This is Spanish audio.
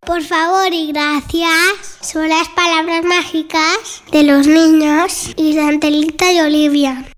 Por favor y gracias. Son las palabras mágicas de los niños y de Angelita y Olivia.